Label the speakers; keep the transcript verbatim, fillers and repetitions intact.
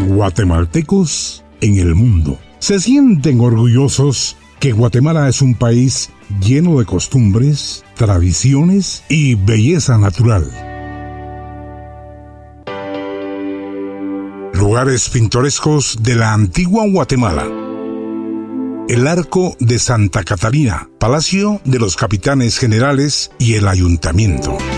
Speaker 1: Guatemaltecos en el mundo se sienten orgullosos que Guatemala es un país lleno de costumbres, tradiciones y belleza natural. Lugares pintorescos de la antigua Guatemala. El Arco de Santa Catarina, Palacio de los Capitanes Generales y el Ayuntamiento.